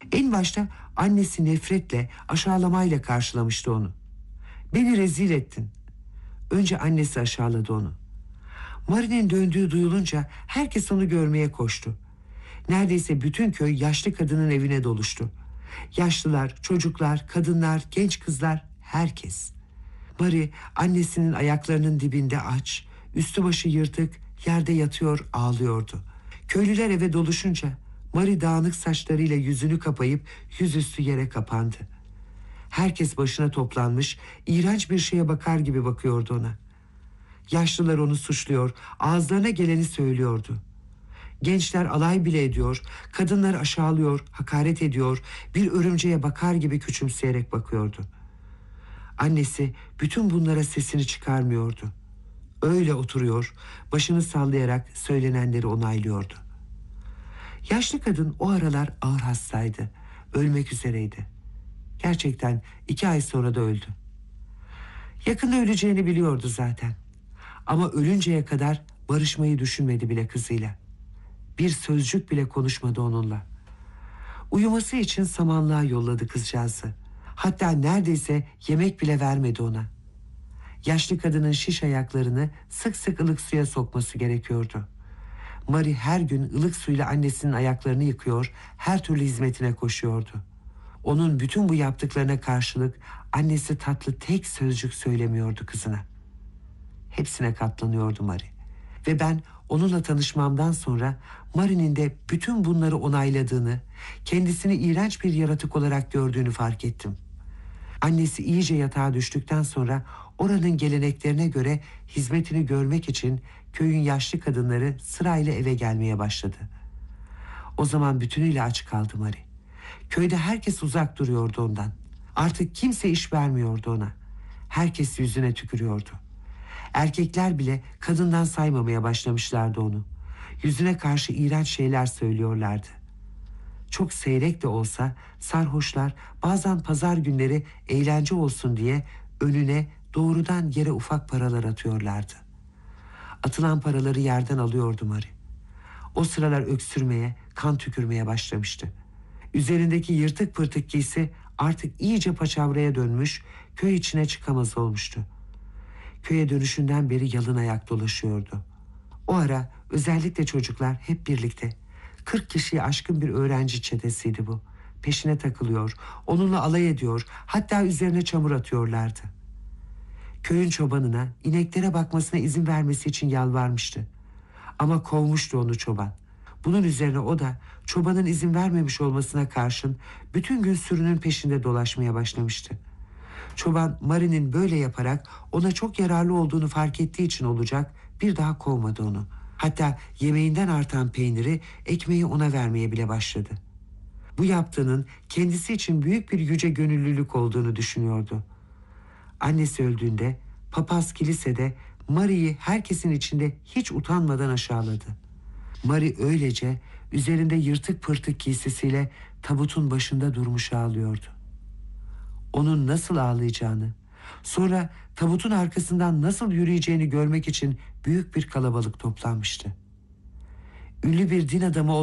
En başta annesi nefretle, aşağılamayla karşılamıştı onu. "Beni rezil ettin." Önce annesi aşağıladı onu. Marie'nin döndüğü duyulunca herkes onu görmeye koştu. Neredeyse bütün köy yaşlı kadının evine doluştu. Yaşlılar, çocuklar, kadınlar, genç kızlar, herkes. Marie annesinin ayaklarının dibinde aç, üstü başı yırtık, yerde yatıyor, ağlıyordu. Köylüler eve doluşunca Marie dağınık saçlarıyla yüzünü kapayıp yüzüstü yere kapandı. Herkes başına toplanmış, iğrenç bir şeye bakar gibi bakıyordu ona. Yaşlılar onu suçluyor, ağızlarına geleni söylüyordu. Gençler alay bile ediyor, kadınlar aşağılıyor, hakaret ediyor, bir örümceğe bakar gibi küçümseyerek bakıyordu. Annesi bütün bunlara sesini çıkarmıyordu. Öyle oturuyor, başını sallayarak söylenenleri onaylıyordu. Yaşlı kadın o aralar ağır hastaydı, ölmek üzereydi. Gerçekten 2 ay sonra da öldü. Yakında öleceğini biliyordu zaten. Ama ölünceye kadar barışmayı düşünmedi bile kızıyla. Bir sözcük bile konuşmadı onunla. Uyuması için samanlığa yolladı kızcağızı. Hatta neredeyse yemek bile vermedi ona. Yaşlı kadının şiş ayaklarını sık sık ılık suya sokması gerekiyordu. Marie her gün ılık suyla annesinin ayaklarını yıkıyor, her türlü hizmetine koşuyordu. Onun bütün bu yaptıklarına karşılık annesi tatlı tek sözcük söylemiyordu kızına. Hepsine katlanıyordu Marie. Ve ben onunla tanışmamdan sonra Marie'nin de bütün bunları onayladığını, kendisini iğrenç bir yaratık olarak gördüğünü fark ettim. Annesi iyice yatağa düştükten sonra oranın geleneklerine göre hizmetini görmek için köyün yaşlı kadınları sırayla eve gelmeye başladı. O zaman bütünüyle aç kaldı Marie. Köyde herkes uzak duruyordu ondan. Artık kimse iş vermiyordu ona. Herkes yüzüne tükürüyordu. Erkekler bile kadından saymamaya başlamışlardı onu. Yüzüne karşı iğrenç şeyler söylüyorlardı. Çok seyrek de olsa sarhoşlar bazen pazar günleri eğlence olsun diye önüne doğrudan yere ufak paralar atıyorlardı. Atılan paraları yerden alıyordu Marie. O sıralar öksürmeye, kan tükürmeye başlamıştı. Üzerindeki yırtık pırtık giysi artık iyice paçavraya dönmüş, köy içine çıkamaz olmuştu. Köye dönüşünden beri yalın ayak dolaşıyordu. O ara özellikle çocuklar hep birlikte. 40 kişiyi aşkın bir öğrenci çetesiydi bu. Peşine takılıyor, onunla alay ediyor, hatta üzerine çamur atıyorlardı. Köyün çobanına ineklere bakmasına izin vermesi için yalvarmıştı. Ama kovmuştu onu çoban. Bunun üzerine o da çobanın izin vermemiş olmasına karşın bütün gün sürünün peşinde dolaşmaya başlamıştı. Çoban Marie'nin böyle yaparak ona çok yararlı olduğunu fark ettiği için olacak, bir daha kovmadı onu. Hatta yemeğinden artan peyniri, ekmeği ona vermeye bile başladı. Bu yaptığının kendisi için büyük bir yüce gönüllülük olduğunu düşünüyordu. Annesi öldüğünde papaz kilisede Marie'yi herkesin içinde hiç utanmadan aşağıladı. Marie öylece üzerinde yırtık pırtık giysisiyle tabutun başında durmuş ağlıyordu. Onun nasıl ağlayacağını, sonra tabutun arkasından nasıl yürüyeceğini görmek için büyük bir kalabalık toplanmıştı. Ünlü bir din adamı